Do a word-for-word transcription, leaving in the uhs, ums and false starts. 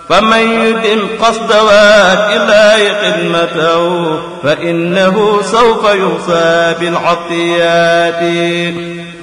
فمن يدم قصد واد إلى خدمته فإنه سوف يوصى بالعطيات